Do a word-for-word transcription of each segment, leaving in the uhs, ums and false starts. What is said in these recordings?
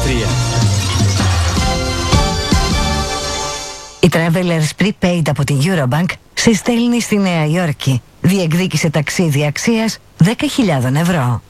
τρία. Η Travelers Prepaid από την Eurobank σε στέλνει στη Νέα Υόρκη. Διεκδίκησε ταξίδι αξίας δέκα χιλιάδες ευρώ.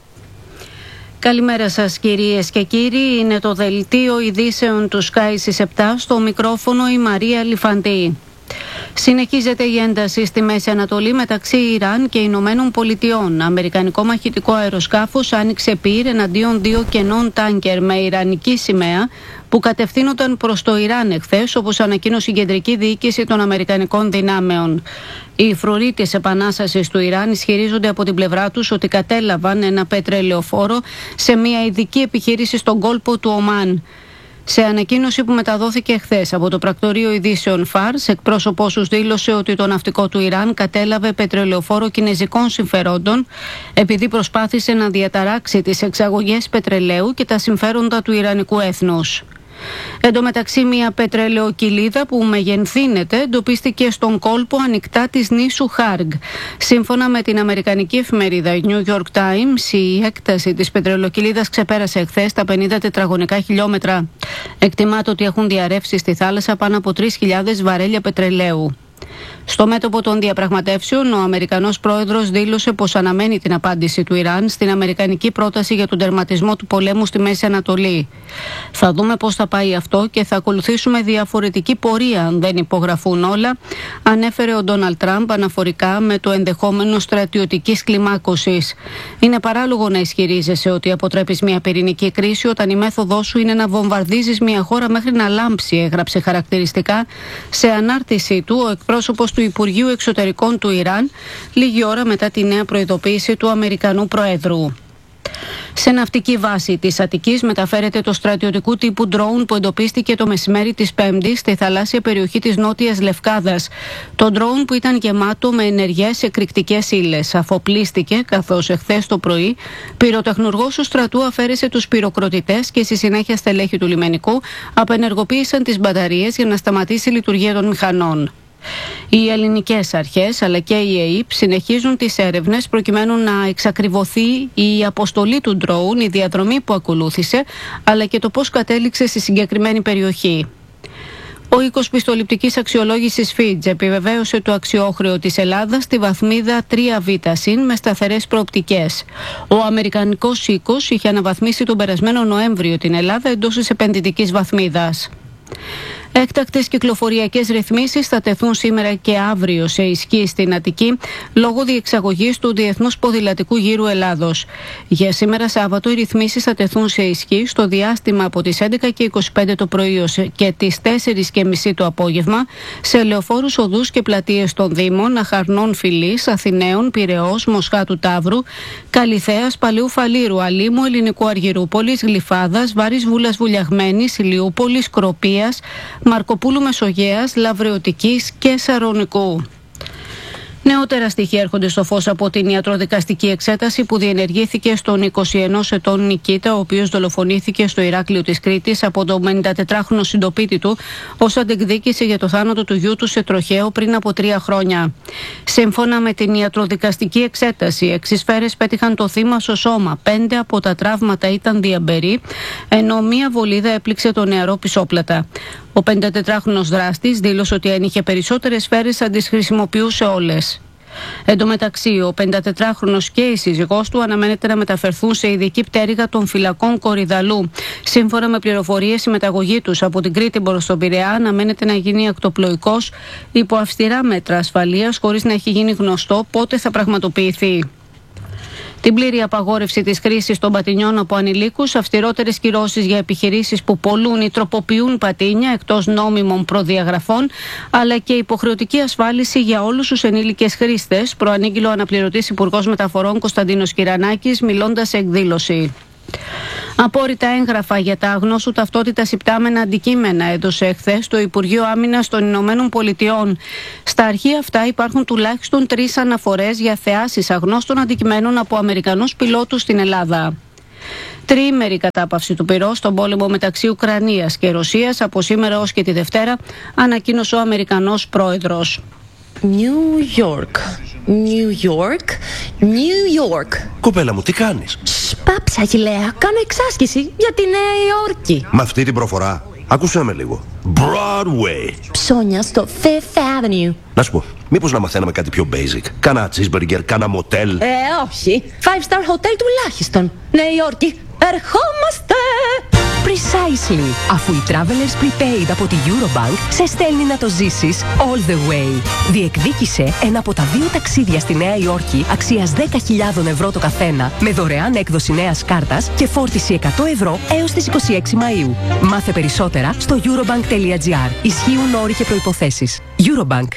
Καλημέρα σας κυρίες και κύριοι, είναι το δελτίο ειδήσεων του Sky στις επτά, στο μικρόφωνο η Μαρία Λιφαντή. Συνεχίζεται η ένταση στη Μέση Ανατολή μεταξύ Ιράν και Ηνωμένων Πολιτειών. Αμερικανικό μαχητικό αεροσκάφος άνοιξε πυρ εναντίον δύο κενών τάνκερ με ιρανική σημαία που κατευθύνονταν προς το Ιράν εχθές, όπως ανακοίνωσε η κεντρική διοίκηση των Αμερικανικών δυνάμεων. Οι φρουροί της επανάστασης του Ιράν ισχυρίζονται από την πλευρά τους ότι κατέλαβαν ένα πετρελαιοφόρο σε μια ειδική επιχείρηση στον κόλπο του Ομάν. Σε ανακοίνωση που μεταδόθηκε χθες από το πρακτορείο ειδήσεων Φάρς, εκπρόσωπός τους δήλωσε ότι το ναυτικό του Ιράν κατέλαβε πετρελαιοφόρο κινεζικών συμφερόντων επειδή προσπάθησε να διαταράξει τις εξαγωγές πετρελαίου και τα συμφέροντα του Ιρανικού έθνους. Εν τω μεταξύ, μια πετρελαιοκυλίδα που μεγενθύνεται εντοπίστηκε στον κόλπο ανοιχτά της νήσου Χάργκ. Σύμφωνα με την αμερικανική εφημερίδα New York Times, η έκταση της πετρελαιοκυλίδας ξεπέρασε εχθές τα πενήντα τετραγωνικά χιλιόμετρα. Εκτιμάται ότι έχουν διαρρεύσει στη θάλασσα πάνω από τρεις χιλιάδες βαρέλια πετρελαίου. Στο μέτωπο των διαπραγματεύσεων, ο Αμερικανός πρόεδρος δήλωσε πως αναμένει την απάντηση του Ιράν στην αμερικανική πρόταση για τον τερματισμό του πολέμου στη Μέση Ανατολή. Θα δούμε πώς θα πάει αυτό και θα ακολουθήσουμε διαφορετική πορεία αν δεν υπογραφούν όλα, ανέφερε ο Ντόναλντ Τραμπ αναφορικά με το ενδεχόμενο στρατιωτικής κλιμάκωσης. Είναι παράλογο να ισχυρίζεσαι ότι αποτρέπεις μια πυρηνική κρίση όταν η μέθοδός σου είναι να βομβαρδίζεις μια χώρα μέχρι να λάμψει, έγραψε χαρακτηριστικά σε ανάρτησή του ο εκπρόσωπος του Υπουργείου Εξωτερικών του Ιράν, λίγη ώρα μετά τη νέα προειδοποίηση του Αμερικανού Προέδρου. Σε ναυτική βάση της Αττικής μεταφέρεται το στρατιωτικού τύπου ντρόουν που εντοπίστηκε το μεσημέρι της Πέμπτης στη θαλάσσια περιοχή της Νότιας Λευκάδας. Το ντρόουν που ήταν γεμάτο με ενεργές εκρηκτικές ύλες αφοπλίστηκε, καθώς εχθές το πρωί πυροτεχνουργός του στρατού αφαίρεσε τους πυροκροτητές και στη συνέχεια στελέχη του λιμενικού απενεργοποίησαν τις μπαταρίες για να σταματήσει η λειτουργία των μηχανών. Οι ελληνικές αρχές αλλά και η ΕΕΠ συνεχίζουν τις έρευνες προκειμένου να εξακριβωθεί η αποστολή του ντρόουν, η διαδρομή που ακολούθησε, αλλά και το πώς κατέληξε στη συγκεκριμένη περιοχή. Ο οίκος πιστοληπτικής αξιολόγησης Fitch επιβεβαίωσε το αξιόχρεο της Ελλάδας στη βαθμίδα τρία β συν με σταθερές προοπτικές. Ο αμερικανικός οίκος είχε αναβαθμίσει τον περασμένο Νοέμβριο την Ελλάδα εντός της επενδυτικής βαθμίδας. Έκτακτες κυκλοφοριακές ρυθμίσεις θα τεθούν σήμερα και αύριο σε ισχύ στην Αττική λόγω διεξαγωγής του Διεθνούς Ποδηλατικού Γύρου Ελλάδος. Για σήμερα Σάββατο οι ρυθμίσεις θα τεθούν σε ισχύ στο διάστημα από τις έντεκα και είκοσι πέντε το πρωί και τις τέσσερις και μισή το απόγευμα σε λεωφόρους οδούς και πλατείες των Δήμων Αχαρνών Φυλής, Αθηναίων, Πειραιώς, Μοσχάτου Ταύρου, Καλιθέας, Παλαιού Φαλήρου, Αλήμου, Ελληνικού Αργυρούπολης, Γλυφάδας, Βάρης Βούλας Βουλιαγμένης, Ηλιούπολης, Κροπίας, Μαρκοπούλου Μεσογείας, Λαβρεωτικής και Σαρονικού. Νεότερα στοιχεία έρχονται στο φως από την ιατροδικαστική εξέταση που διενεργήθηκε στον είκοσι ενός ετών Νικήτα, ο οποίος δολοφονήθηκε στο Ηράκλειο της Κρήτης από τον πενηντατετράχρονο συντοπίτη του ως αντεκδίκηση για το θάνατο του γιού του σε τροχαίο πριν από τρία χρόνια. Σύμφωνα με την ιατροδικαστική εξέταση, έξι σφαίρες πέτυχαν το θύμα στο σώμα, πέντε από τα τραύματα ήταν διαμπερή, ενώ μία βολίδα έπληξε το νεαρό πισόπλατα. Ο πενηντατετράχρονος δράστης δήλωσε ότι αν είχε περισσότερες σφαίρες θα τις χρησιμοποιούσε όλες. Εν τω μεταξύ, ο πενηντατετράχρονος και η σύζυγός του αναμένεται να μεταφερθούν σε ειδική πτέρυγα των φυλακών Κορυδαλού. Σύμφωνα με πληροφορίες, η μεταγωγή τους από την Κρήτη προς τον Πειραιά αναμένεται να γίνει ακτοπλοϊκός υπό αυστηρά μέτρα ασφαλείας, χωρίς να έχει γίνει γνωστό πότε θα πραγματοποιηθεί. Την πλήρη απαγόρευση της χρήσης των πατινιών από ανηλίκους, αυστηρότερες κυρώσεις για επιχειρήσεις που πωλούν ή τροποποιούν πατίνια εκτός νόμιμων προδιαγραφών, αλλά και υποχρεωτική ασφάλιση για όλους τους ενήλικες χρήστες, προανήγγειλε ο αναπληρωτής Υπουργός Μεταφορών Κωνσταντίνος Κυρανάκης, μιλώντας σε εκδήλωση. Απόρριτα έγγραφα για τα αγνώσου ταυτότητας υπτάμενα αντικείμενα έδωσε εχθές το Υπουργείο Άμυνας των Ηνωμένων Πολιτειών. Στα αρχεία αυτά υπάρχουν τουλάχιστον τρεις αναφορές για θεάσεις αγνώστων αντικειμένων από Αμερικανούς πιλότους στην Ελλάδα. Τριήμερη κατάπαυση του πυρός στον πόλεμο μεταξύ Ουκρανίας και Ρωσίας από σήμερα ως και τη Δευτέρα, ανακοίνωσε ο Αμερικανός πρόεδρος. New York. New York. New York. Κοπέλα μου, τι κάνεις? Σπάψα, Αχιλλέα. Κάνω εξάσκηση για τη Νέα Υόρκη. Με αυτή την προφορά. Άκουσέ με λίγο. Broadway. Ψώνια στο Fifth Avenue. Να σου πω, μήπως να μαθαίναμε κάτι πιο basic? Κάνα cheeseburger, κάνα motel. Ε, όχι. Five star hotel τουλάχιστον. Νέα Υόρκη. Ερχόμαστε! Precisely. Αφού η Travelers Prepaid από τη Eurobank σε στέλνει να το ζήσεις all the way. Διεκδίκησε ένα από τα δύο ταξίδια στη Νέα Υόρκη αξίας δέκα χιλιάδες ευρώ το καθένα με δωρεάν έκδοση νέας κάρτας και φόρτιση εκατό ευρώ έως τις είκοσι έξι Μαΐου. Μάθε περισσότερα στο eurobank.gr. Ισχύουν όροι και προϋποθέσεις. Eurobank.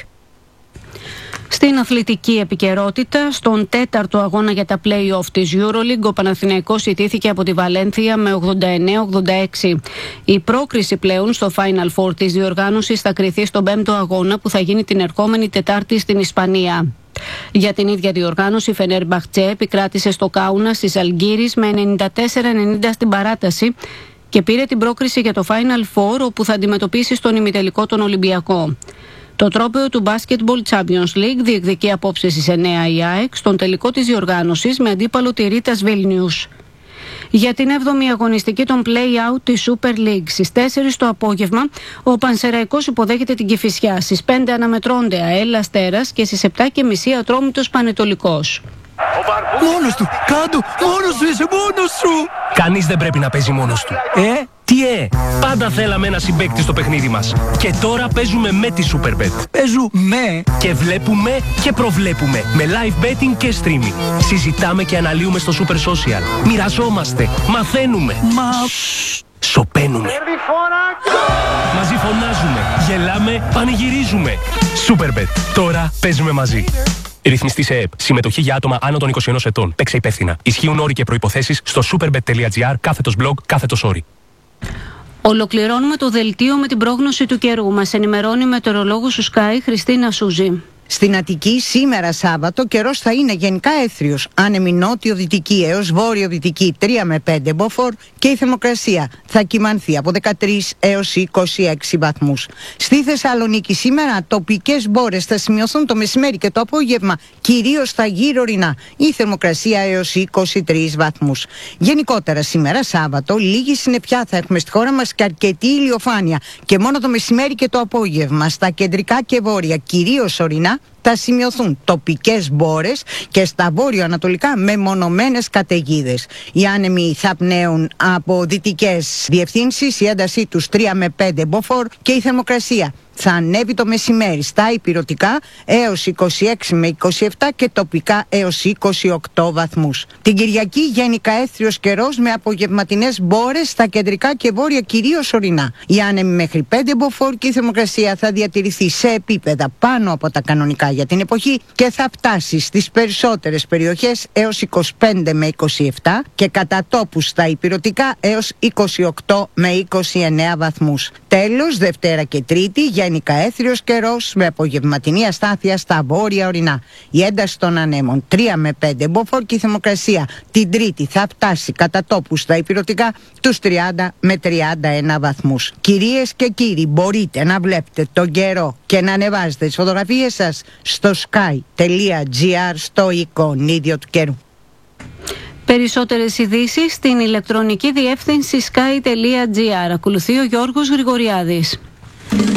Στην αθλητική επικαιρότητα, στον τέταρτο αγώνα για τα play-off της EuroLeague, ο Παναθηναϊκός ιτήθηκε από τη Βαλένθια με ογδόντα εννέα ογδόντα έξι. Η πρόκριση πλέον στο Final Four της διοργάνωσης θα κριθεί στον πέμπτο αγώνα που θα γίνει την ερχόμενη Τετάρτη στην Ισπανία. Για την ίδια διοργάνωση, η Φενέρμπαχτσε επικράτησε στο Κάουνας της Αλγύρης με ενενήντα τέσσερα ενενήντα στην παράταση και πήρε την πρόκριση για το Final Four, όπου θα αντιμετωπίσει στον ημιτελικό τον Ολυμπιακό. Το τρόπαιο του Basketball Champions League διεκδικεί απόψε στις εννέα η ΑΕΚ στον τελικό της διοργάνωσης με αντίπαλο τη Ρίτας Βίλνιους. Για την έβδομη αγωνιστική των play-out της Super League στις τέσσερις το απόγευμα, ο Πανσεραϊκός υποδέχεται την Κηφισιά. Στις πέντε αναμετρώνται ΑΕΛ Αστέρας και στις επτά και μισή Ατρόμητος Πανετολικός. Μόνος του! Κάντο! Μόνος σου είσαι! Μόνος σου! Κανείς δεν πρέπει να παίζει μόνος του. Ε, τι ε! Πάντα θέλαμε ένα συμπαίκτη στο παιχνίδι μας. Και τώρα παίζουμε με τη Superbet. Παίζουμε! Και βλέπουμε και προβλέπουμε. Με live betting και streaming. Συζητάμε και αναλύουμε στο Super Social. Μοιραζόμαστε. Μαθαίνουμε. Μα... Σωπαίνουμε. Μαζί φωνάζουμε. Γελάμε. Πανηγυρίζουμε. Superbet. Τώρα παίζουμε μαζί. Ρυθμιστή σε ΕΕΠ. Συμμετοχή για άτομα άνω των είκοσι ενός ετών. Παίξε υπεύθυνα. Ισχύουν όροι και προϋποθέσεις στο superbet.gr κάθετος blog κάθετος όροι. Ολοκληρώνουμε το δελτίο με την πρόγνωση του καιρού. Μας ενημερώνει η μετεωρολόγος του Sky, Χριστίνα Σούζη. Στην Αττική σήμερα Σάββατο καιρός θα είναι γενικά έθριος, άνεμη νότιο-δυτική έως βόρειο-δυτική τρία με πέντε μποφόρ και η θερμοκρασία θα κυμανθεί από δεκατρείς έως είκοσι έξι βαθμούς. Στη Θεσσαλονίκη σήμερα τοπικές μπόρες θα σημειωθούν το μεσημέρι και το απόγευμα, κυρίως στα γύρω ορεινά, η θερμοκρασία έως είκοσι τρεις βαθμούς. Γενικότερα σήμερα Σάββατο λίγη συννεφιά θα έχουμε στη χώρα μας και αρκετή ηλιοφάνεια και μόνο το μεσημέρι και το απόγευμα στα κεντρικά και βόρεια, κυρίως ορεινά, θα σημειωθούν τοπικές μπόρες και στα βόρειο-ανατολικά μεμονωμένες καταιγίδες. Οι άνεμοι θα πνέουν από δυτικές διευθύνσεις, η έντασή τους τρία με πέντε μποφόρ και η θερμοκρασία θα ανέβει το μεσημέρι στα ηπειρωτικά έως είκοσι έξι με είκοσι επτά και τοπικά έως είκοσι οκτώ βαθμούς. Την Κυριακή γενικά έθριος καιρός με απογευματινές μπόρες στα κεντρικά και βόρεια κυρίως ορεινά. Οι άνεμοι μέχρι πέντε μποφόρ και η θερμοκρασία θα διατηρηθεί σε επίπεδα πάνω από τα κανονικά για την εποχή και θα φτάσει στις περισσότερες περιοχές έως είκοσι πέντε με είκοσι επτά και κατά τόπους στα ηπειρωτικά έως είκοσι οκτώ με είκοσι εννέα βαθμούς. Τέλος, Δευτέρα και Τρίτη γενικά έθριος καιρός με απογευματινή αστάθεια στα βόρεια ορεινά. Η ένταση των ανέμων τρία με πέντε μποφόρ και η θερμοκρασία την Τρίτη θα φτάσει κατά τόπους στα ηπειρωτικά τους τριάντα με τριάντα ένα βαθμούς. Κυρίες και κύριοι, μπορείτε να βλέπετε τον καιρό και να ανεβάζετε τις φωτογραφίες σας στο sky.gr στο εικονίδιο του καιρού. Περισσότερες ειδήσεις στην ηλεκτρονική διεύθυνση sky.gr. Ακολουθεί ο Γιώργος Γρηγοριάδης.